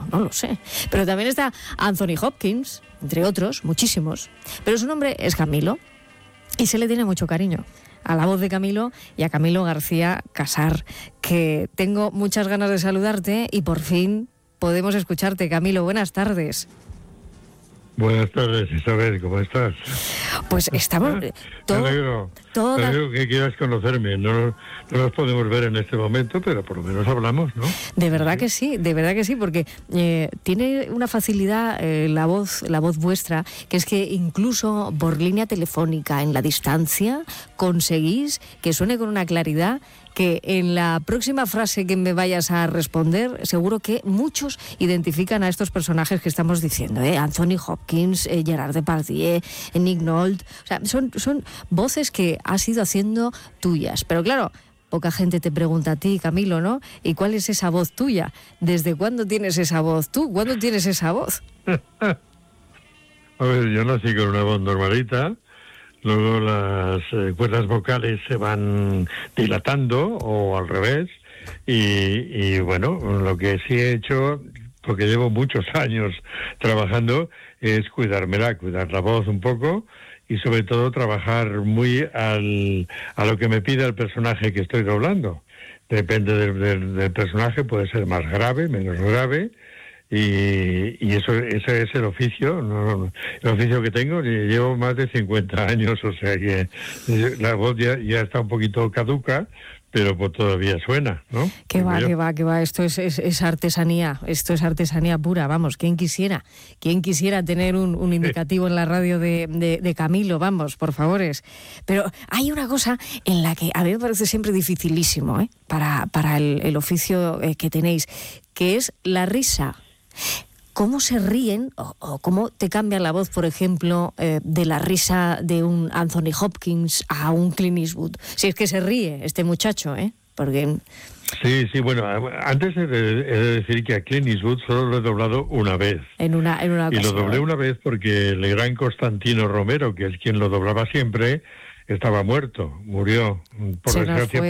no lo sé. Pero también está Anthony Hopkins, entre otros, muchísimos. Pero su nombre es Camilo y se le tiene mucho cariño a la voz de Camilo y a Camilo García Casar, que tengo muchas ganas de saludarte y por fin podemos escucharte. Camilo, buenas tardes. Buenas tardes, Isabel, ¿cómo estás? Pues estamos... Me alegro que quieras conocerme. No nos podemos ver en este momento, pero por lo menos hablamos, ¿no? De verdad que sí, porque tiene una facilidad la voz vuestra, que es que incluso por línea telefónica, en la distancia, conseguís que suene con una claridad que en la próxima frase que me vayas a responder, seguro que muchos identifican a estos personajes que estamos diciendo, Anthony Hopkins, Gerard Depardieu, Nick Nolte. O sea, son voces que has ido haciendo tuyas. Pero claro, poca gente te pregunta a ti, Camilo, ¿no? ¿Y cuál es esa voz tuya? ¿Desde cuándo tienes esa voz tú? ¿Cuándo tienes esa voz? A ver, yo nací con una voz normalita. Luego las cuerdas vocales se van dilatando o al revés y bueno, lo que sí he hecho, porque llevo muchos años trabajando, es cuidar la voz un poco y sobre todo trabajar muy a lo que me pide el personaje que estoy doblando. Depende del personaje, puede ser más grave, menos grave. Y ese es el oficio, el oficio que tengo. Llevo más de 50 años, o sea que la voz ya está un poquito caduca, pero pues todavía suena, ¿no? Que va, esto es artesanía, esto es artesanía pura, vamos, ¿quién quisiera tener un indicativo en la radio de Camilo? Vamos, por favores. Pero hay una cosa en la que a mí me parece siempre dificilísimo, para el oficio que tenéis, que es la risa. ¿Cómo se ríen o cómo te cambia la voz, por ejemplo, de la risa de un Anthony Hopkins a un Clint Eastwood? Si es que se ríe este muchacho, porque... Sí, bueno, antes he de decir que a Clint Eastwood solo lo he doblado una vez. En una ocasión. Y lo doblé una vez porque el gran Constantino Romero, que es quien lo doblaba siempre, estaba murió, por desgracia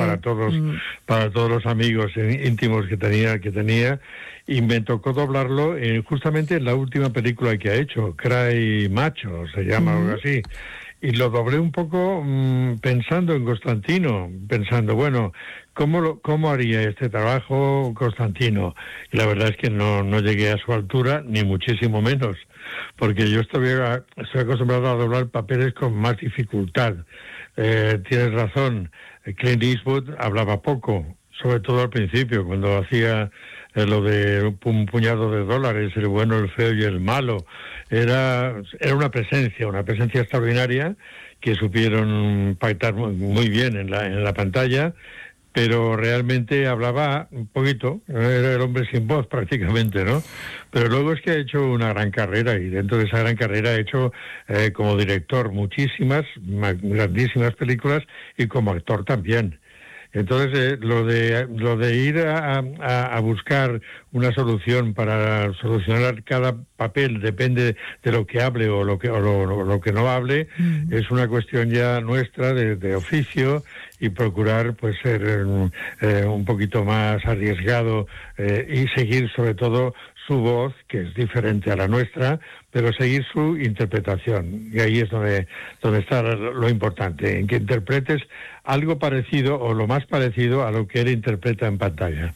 para todos los amigos íntimos que tenía, y me tocó doblarlo justamente en la última película que ha hecho, Cry Macho, se llama algo así. Y lo doblé un poco pensando en Constantino, bueno, ¿cómo haría este trabajo Constantino? Y la verdad es que no llegué a su altura, ni muchísimo menos, porque yo estoy acostumbrado a doblar papeles con más dificultad. Tienes razón, Clint Eastwood hablaba poco, sobre todo al principio, cuando hacía lo de un puñado de dólares, el bueno, el feo y el malo. Era una presencia extraordinaria que supieron pactar muy bien en la pantalla, pero realmente hablaba un poquito, era el hombre sin voz prácticamente, ¿no? Pero luego es que ha hecho una gran carrera, y dentro de esa gran carrera ha hecho como director muchísimas, grandísimas películas, y como actor también. Entonces, lo de ir a buscar una solución para solucionar cada papel, depende de lo que hable o lo que no hable, es una cuestión ya nuestra de oficio, y procurar pues ser un poquito más arriesgado y seguir sobre todo su voz, que es diferente a la nuestra, pero seguir su interpretación. Y ahí es donde está lo importante, en que interpretes algo parecido o lo más parecido a lo que él interpreta en pantalla.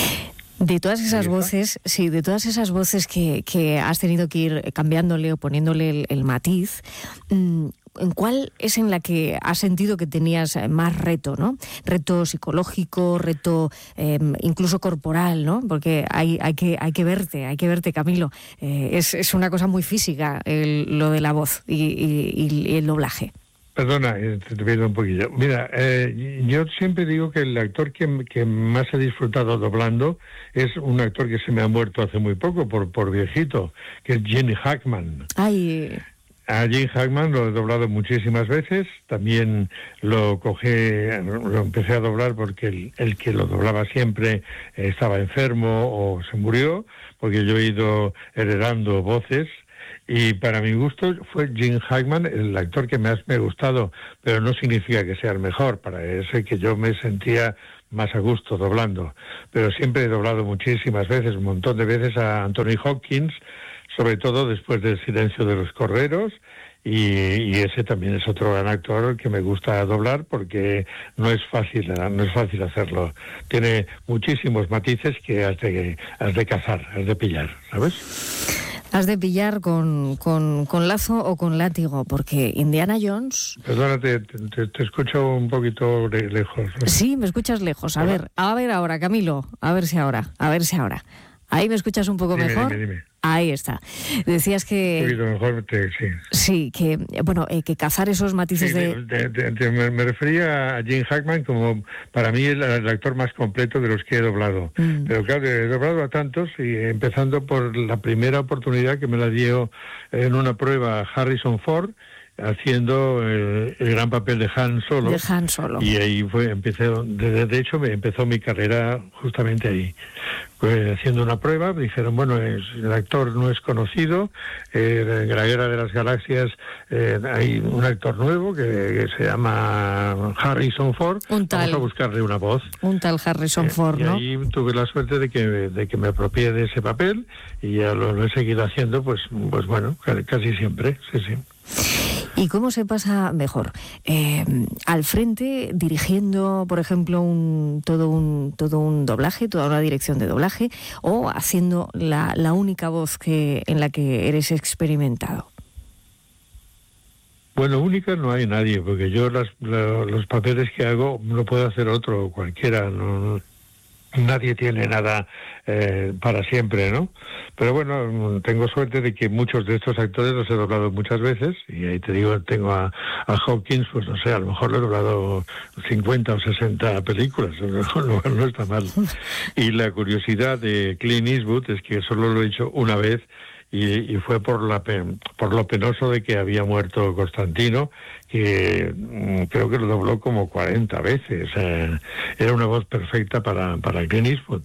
De todas esas voces, que has tenido que ir cambiándole o poniéndole el matiz, ¿en cuál es en la que has sentido que tenías más reto, ¿no? Reto psicológico, reto incluso corporal, ¿no? Porque hay que verte, Camilo. Es una cosa muy física lo de la voz y el doblaje. Perdona, te pierdo un poquillo. Mira, yo siempre digo que el actor que más he disfrutado doblando es un actor que se me ha muerto hace muy poco, por viejito, que es Gene Hackman. Ay. A Gene Hackman lo he doblado muchísimas veces, también lo empecé a doblar porque el que lo doblaba siempre estaba enfermo o se murió, porque yo he ido heredando voces. Y para mi gusto fue Gene Hackman el actor que más me ha gustado, pero no significa que sea el mejor. Para eso que yo me sentía más a gusto doblando, pero siempre he doblado muchísimas veces, un montón de veces a Anthony Hopkins, sobre todo después del Silencio de los Corderos, y ese también es otro gran actor que me gusta doblar porque no es fácil hacerlo. Tiene muchísimos matices que has de cazar, has de pillar, ¿sabes? Has de pillar con lazo o con látigo, porque Indiana Jones... Perdona, te escucho un poquito lejos, ¿no? Sí, me escuchas lejos. A ver ahora, Camilo, a ver si ahora. Ahí me escuchas un poco mejor. Dime. Ahí está. Decías que... Un poquito mejor, sí. Sí, que cazar esos matices me refería a Gene Hackman como, para mí, el actor más completo de los que he doblado. Pero claro, he doblado a tantos, y empezando por la primera oportunidad que me la dio en una prueba Harrison Ford, haciendo el gran papel de Han Solo. De Han Solo. Y ahí de hecho me empezó mi carrera justamente ahí. Pues haciendo una prueba, me dijeron, bueno, el actor no es conocido, en la Guerra de las Galaxias hay un actor nuevo que se llama Harrison Ford, vamos a buscarle una voz. Un tal Harrison Ford, ¿no? Y ahí tuve la suerte de que me apropié de ese papel, y ya lo he seguido haciendo, pues bueno, casi siempre, sí. ¿Y cómo se pasa mejor? ¿Al frente, dirigiendo, por ejemplo, todo un doblaje, toda una dirección de doblaje, o haciendo la única voz en la que eres experimentado? Bueno, única no hay nadie, porque yo los papeles que hago no puedo hacer otro, cualquiera, no. Nadie tiene nada para siempre, ¿no? Pero bueno, tengo suerte de que muchos de estos actores los he doblado muchas veces, y ahí te digo, tengo a Hopkins, pues no sé, a lo mejor le he doblado 50 o 60 películas, no está mal. Y la curiosidad de Clint Eastwood es que solo lo he hecho una vez, y fue por lo penoso de que había muerto Constantino, que creo que lo dobló como 40 veces. Era una voz perfecta para Clint Eastwood.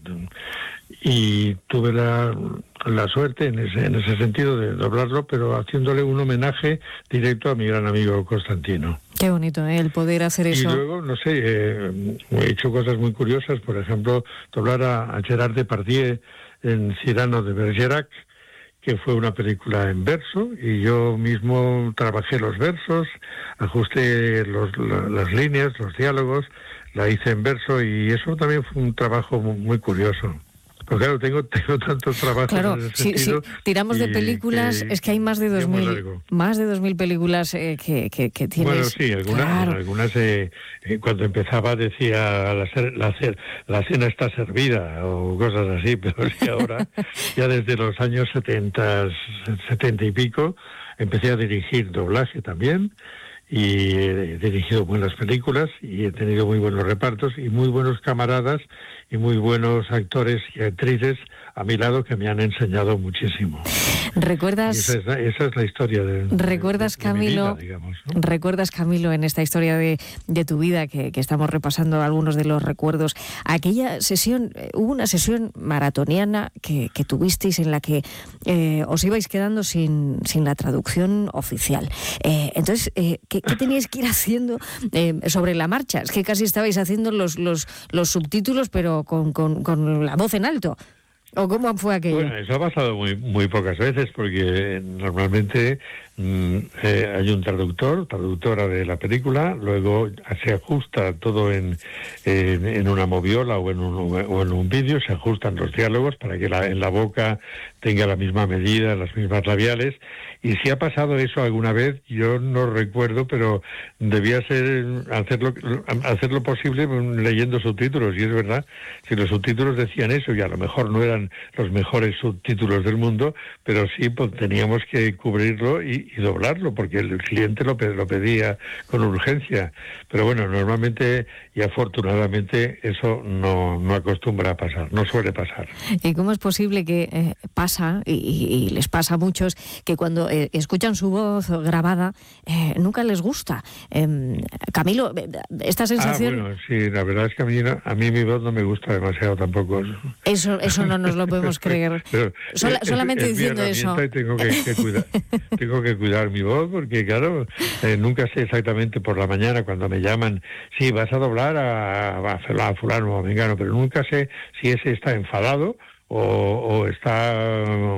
Y tuve la suerte en ese sentido de doblarlo, pero haciéndole un homenaje directo a mi gran amigo Constantino. Qué bonito, el poder hacer eso. Y luego, no sé, he hecho cosas muy curiosas, por ejemplo, doblar a Gerard Depardieu en Cyrano de Bergerac, que fue una película en verso, y yo mismo trabajé los versos, ajusté las líneas, los diálogos, la hice en verso, y eso también fue un trabajo muy curioso. Pero claro, tengo tantos trabajos. Claro, en ese sentido, si tiramos de películas, es que hay más de 2.000 películas que tienes. Bueno, sí, algunas cuando empezaba decía la cena está servida o cosas así, pero sí, ahora ya desde los años 70 y pico empecé a dirigir doblaje también, y he dirigido buenas películas, y he tenido muy buenos repartos y muy buenos camaradas y muy buenos actores y actrices a mi lado que me han enseñado muchísimo. ¿Recuerdas? Esa es la historia ¿Recuerdas, Camilo? De mi vida, digamos, ¿no? ¿Recuerdas, Camilo, en esta historia de tu vida que estamos repasando algunos de los recuerdos, aquella sesión, hubo una sesión maratoniana que tuvisteis en la que os ibais quedando sin la traducción oficial? Entonces, ¿qué teníais que ir haciendo sobre la marcha? Es que casi estabais haciendo los subtítulos, pero con la voz en alto. ¿O cómo fue aquello? Bueno, eso ha pasado muy pocas veces, porque normalmente hay un traductora de la película, luego se ajusta todo en una moviola o en un vídeo, se ajustan los diálogos para que en la boca tenga la misma medida, las mismas labiales. Y si ha pasado eso alguna vez, yo no recuerdo, pero debía ser hacer lo posible leyendo subtítulos, y es verdad, si los subtítulos decían eso, y a lo mejor no eran los mejores subtítulos del mundo, pero sí, pues, teníamos que cubrirlo y doblarlo, porque el cliente lo pedía con urgencia. Pero bueno, normalmente y afortunadamente eso no acostumbra a pasar, no suele pasar. ¿Y cómo es posible que pasa, y les pasa a muchos, que cuando escuchan su voz grabada nunca les gusta? Camilo, esta sensación... Bueno, sí, la verdad es que a mí mi voz no me gusta demasiado tampoco. Eso no nos lo podemos creer. Pero solamente diciendo eso. Tengo que cuidar mi voz, porque claro, nunca sé exactamente por la mañana cuando me llaman, sí, vas a doblar a fulano o a mengano, pero nunca sé si ese está enfadado o está